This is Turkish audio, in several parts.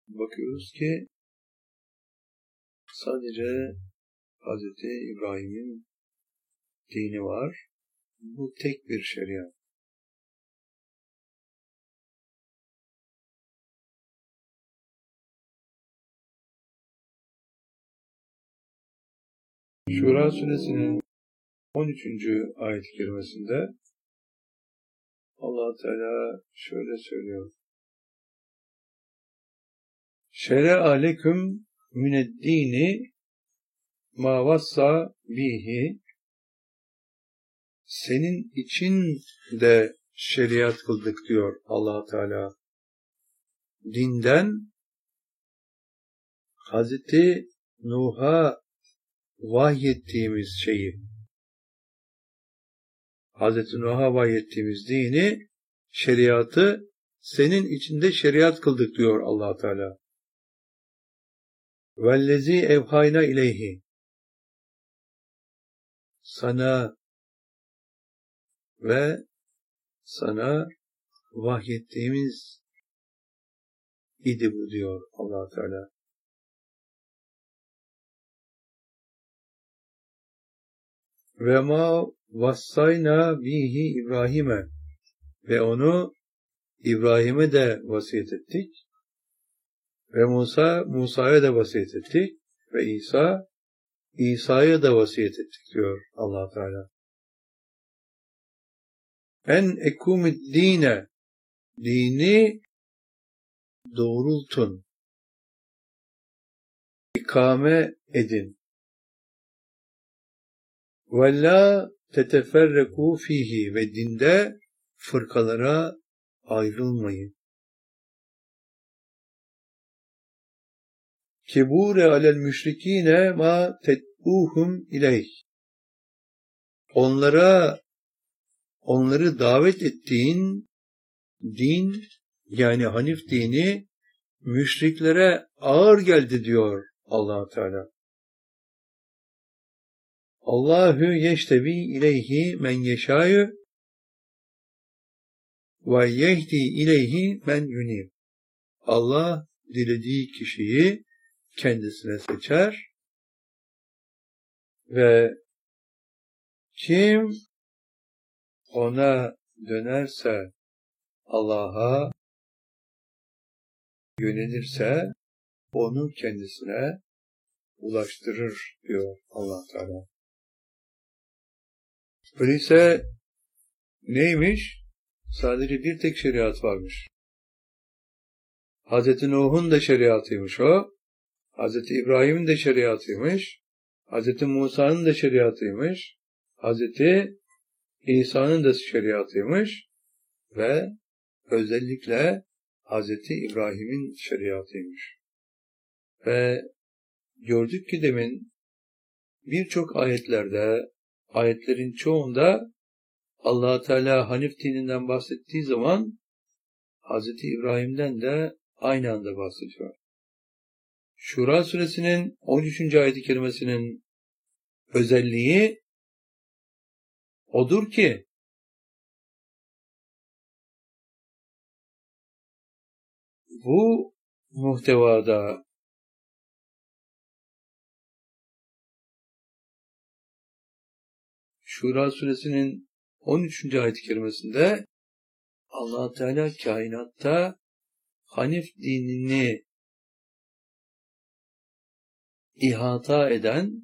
bakıyoruz ki sadece Hazreti İbrahim'in dini var. Bu tek bir şeriat. Şura suresinin 13. ayet-i kerimesinde Allah Teala şöyle söylüyor. Şer'a leküm mineddini ma vassa bihi, senin için de şeriat kıldık diyor Allah Teala. Dinden Hazreti Nuh'a vahyettiğimiz şeyi, Hazreti Nuh'a vahyettiğimiz dini, şeriatı senin içinde şeriat kıldık diyor Allah Teala. Vellezî evhayna ileyhi, sana ve sana vahyettiğimiz idi bu diyor Allah Teala. Ve ma vassayna bihi İbrahim'e, ve onu İbrahim'e de vasiyet ettik. Ve Musa'ya da vasiyet ettik. Ve İsa'ya da vasiyet ettik diyor Allah Teala. En ekumid dine, dini doğrultun, ikame edin. Ve la teteferreku fihi, ve dinde fırkalara ayrılmayın. Kebure alel müşrikine ma ted'uhum ileyh, onları davet ettiğin din, yani Hanif dini, müşriklere ağır geldi diyor Allah Teala. Allahu yeştebi ileyhi men yeşâ'yu ve yehdi ileyhi men yunib. Allah dilediği kişiyi kendisine seçer ve kim ona dönerse, Allah'a yönelirse onu kendisine ulaştırır diyor Allah Teala. Öyleyse neymiş? Sadece bir tek şeriat varmış. Hazreti Nuh'un da şeriatıymış o. Hazreti İbrahim'in de şeriatıymış. Hazreti Musa'nın da şeriatıymış. Hazreti İsa'nın da şeriatıymış. Ve özellikle Hazreti İbrahim'in şeriatıymış. Ve gördük ki demin birçok ayetlerin çoğunda Allah Teala Hanif dininden bahsettiği zaman Hazreti İbrahim'den de aynı anda bahsediyor. Şura suresinin 13. ayet-i kerimesinin özelliği odur ki bu muhtevada Şura suresinin 13. ayet-i kerimesinde Allah Teala kainatta Hanif dinini ihata eden,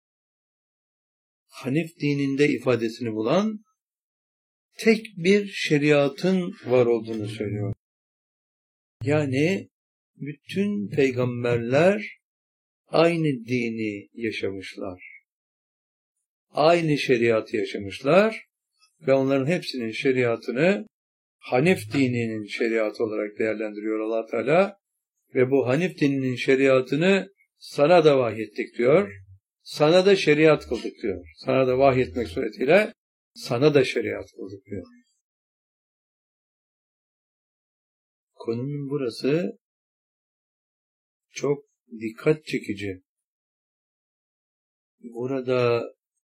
Hanif dininde ifadesini bulan tek bir şeriatın var olduğunu söylüyor. Yani bütün peygamberler aynı dini yaşamışlar. Aynı şeriatı yaşamışlar ve onların hepsinin şeriatını Hanif dininin şeriatı olarak değerlendiriyor Allah Teala ve bu Hanif dininin şeriatını sana da vahyettik diyor. Sana da şeriat kıldık diyor. Sana da vahyetmek suretiyle sana da şeriat kıldık diyor. Konunun burası çok dikkat çekici. Burada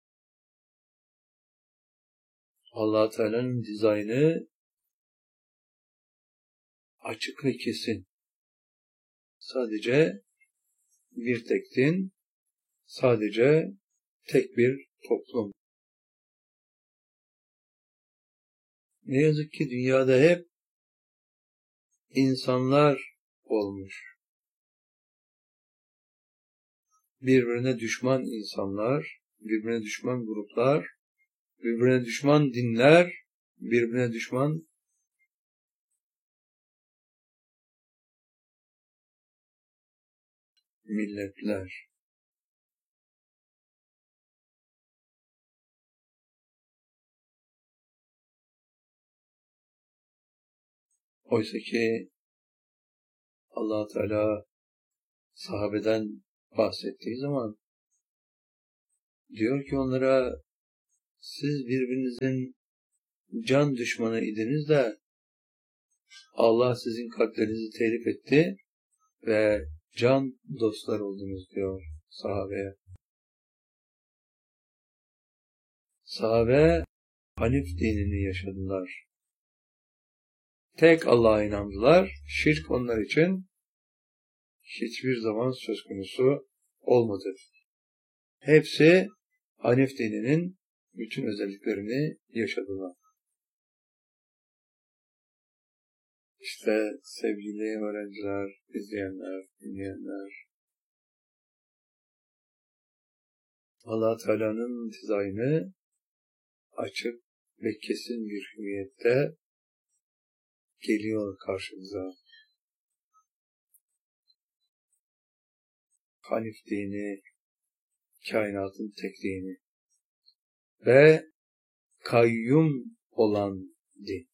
Allah Teala'nın dizaynı açık ve kesin. sadece bir tek din, sadece tek bir toplum. Ne yazık ki dünyada hep insanlar olmuş. Birbirine düşman insanlar, birbirine düşman gruplar, birbirine düşman dinler, birbirine düşman milletler. Oysa ki Allah Teala sahabeden bahsettiği zaman diyor ki onlara, siz birbirinizin can düşmanı idiniz de Allah sizin kalplerinizi telif etti ve can dostlar oldunuz diyor sahabeye. Sahabe Hanif dinini yaşadılar. Tek Allah'a inandılar. Şirk onlar için hiçbir zaman söz konusu olmadı. Hepsi Hanif dininin bütün özelliklerini yaşadılar. İşte sevgili öğrenciler, izleyenler, dinleyenler, Allah Teala'nın dizaynı açık ve kesin bir hüviyette geliyor karşımıza. Hanif dini, kainatın tek dini ve kayyum olan din.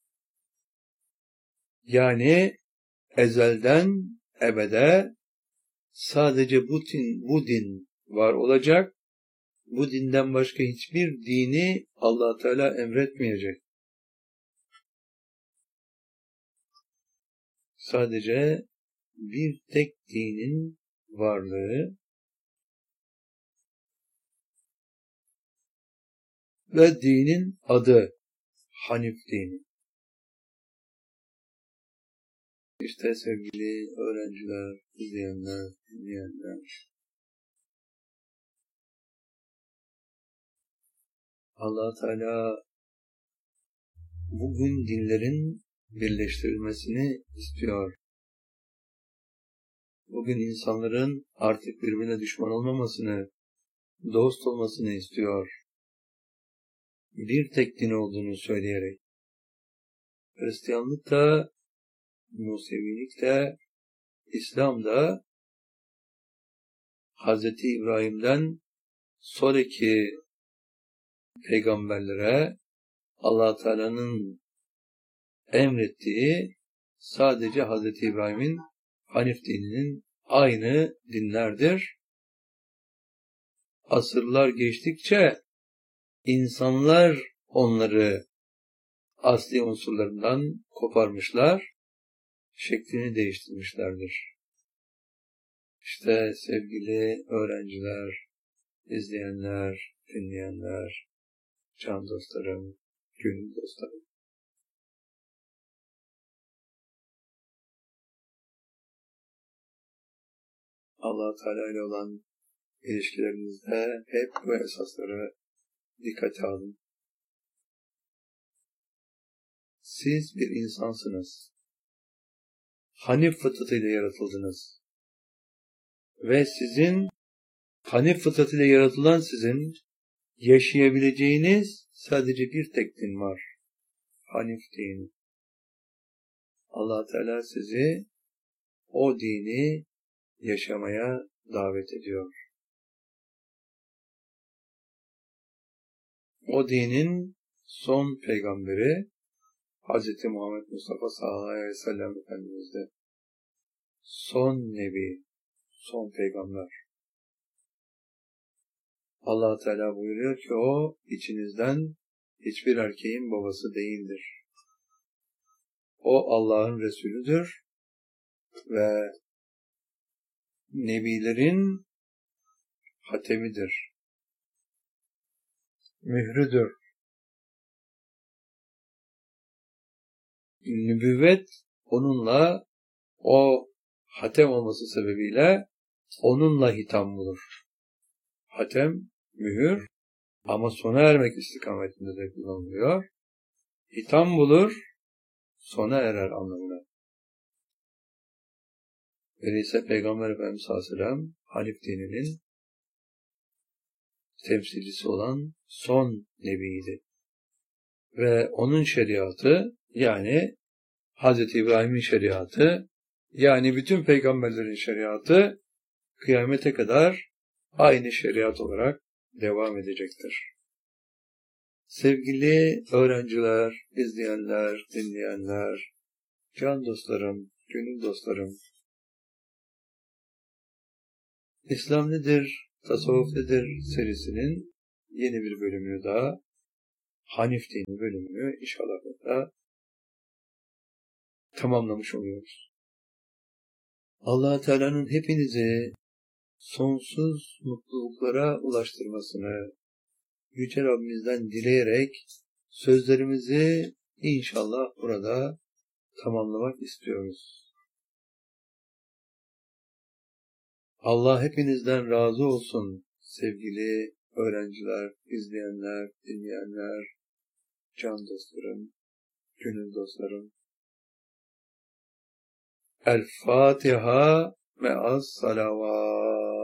Yani ezelden ebede sadece bu din var olacak. Bu dinden başka hiçbir dini Allah Teala emretmeyecek. Sadece bir tek dinin varlığı ve dinin adı Hanif dini. İşte sevgili öğrenciler, izleyenler, dinleyenler, Allah Teala bugün dinlerin birleştirilmesini istiyor. Bugün insanların artık birbirine düşman olmamasını, dost olmasını istiyor. Bir tek din olduğunu söyleyerek. Hristiyanlık da, Musevilik de, İslam da Hz. İbrahim'den sonraki peygamberlere Allah Teala'nın emrettiği sadece Hz. İbrahim'in Hanif dininin aynı dinlerdir. Asırlar geçtikçe insanlar onları asli unsurlarından koparmışlar, şeklini değiştirmişlerdir. İşte sevgili öğrenciler, izleyenler, dinleyenler, can dostlarım, gönül dostlarım. Allah Teala ile olan ilişkilerinizde hep bu esasları dikkate alın. Siz bir insansınız. Hanif fıtratıyla yaratıldınız. Ve sizin, Hanif fıtratıyla yaratılan sizin yaşayabileceğiniz sadece bir tek din var. Hanif dini. Allah Teala sizi o dini yaşamaya davet ediyor. O dinin son peygamberi Hz. Muhammed Mustafa sallallahu aleyhi ve sellem Efendimiz'de. Son nebi, son peygamber. Allah Teala buyuruyor ki o içinizden hiçbir erkeğin babası değildir. O Allah'ın Resulüdür ve nebilerin hatemidir. Mührüdür. Nübüvvet onunla, o hatem olması sebebiyle onunla hitam bulur. Hatem, mühür ama sona ermek istikametinde de kullanılıyor. Hitam bulur, sona erer anlamına. Öyleyse Peygamber Efendimiz sallallahu aleyhi ve sellem Hanif dininin temsilcisi olan son nebiydi. Ve onun şeriatı, yani Hz. İbrahim'in şeriatı, yani bütün peygamberlerin şeriatı kıyamete kadar aynı şeriat olarak devam edecektir. Sevgili öğrenciler, izleyenler, dinleyenler, can dostlarım, gönül dostlarım, İslam nedir, tasavvuf nedir serisinin yeni bir bölümünü daha, Hanif dini bölümünü inşallah da tamamlamış oluyoruz. Allah Teala'nın hepinizi sonsuz mutluluklara ulaştırmasını Yüce Rabbimizden dileyerek sözlerimizi inşallah burada tamamlamak istiyoruz. Allah hepinizden razı olsun sevgili öğrenciler, izleyenler, dinleyenler, can dostlarım, gönül dostlarım. El Fatiha me'as salavat.